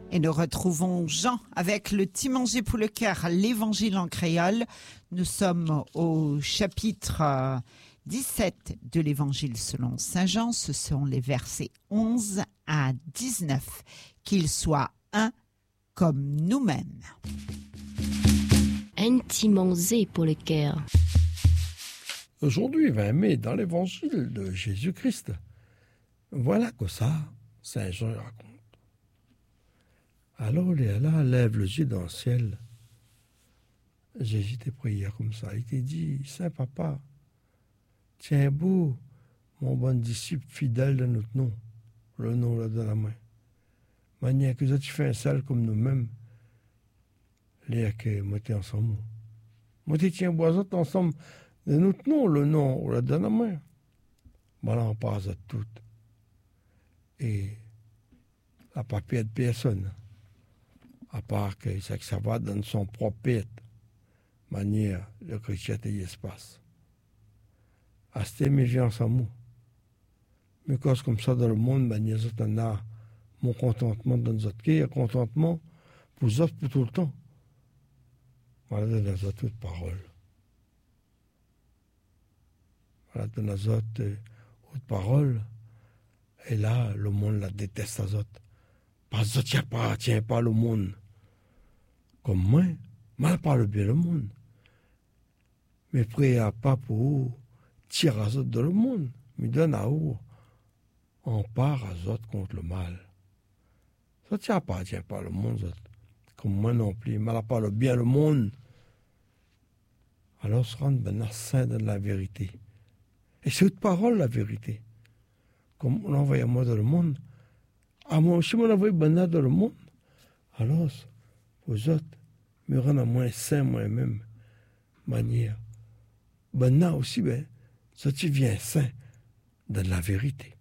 Et nous retrouvons Jean avec le petit manger pour le cœur, l'évangile en créole. Nous sommes au chapitre 17 de l'évangile selon Saint Jean. Ce sont les versets 11 à 19. Qu'il soit un comme nous-mêmes. Un petit manger pour le cœur. Aujourd'hui, 20 mai, dans l'évangile de Jésus-Christ, voilà que ça, Saint Jean raconte. Alors Léa lève le yeux dans le ciel. Jésus t'a prié comme ça. Il t'a dit, Saint Papa, tiens beau, mon bon disciple fidèle de notre nom, le nom là dans la main. Manière que tu fais un seul comme nous-mêmes, Léa que moi t'es ensemble. Moi t'es tiens bois ensemble de notre nom, le nom là dans la main. Voilà, on passe à tout. Et la papier de personne. À part que ça va dans son propre pète, manière le chrétien y espace. À ce mais vient ensemble. Mais cause comme ça dans le monde, manière on a mon contentement dans notre cœur, contentement pour vous pour tout le temps. Voilà dans notre toute parole. Voilà dans notre haute parole. Et là, le monde la déteste à autres. Parce que ça appartient pas le monde. Comme moi, mal parle bien le monde. Mais prêt à pas pour tirer à autres dans le monde. Mais donne à où on part à autres contre le mal. Ça appartient pas le monde. Comme moi non plus. Mal parle bien le monde. Alors se rendre ben saint dans la vérité. Et c'est toute parole la vérité. Comme on envoie moi dans le monde. À moi aussi, on envoie ben dans le monde. Alors, aux autres, me rendre moins saint moi-même, manière. Ben là aussi, ben, ça tu viens saint dans la vérité.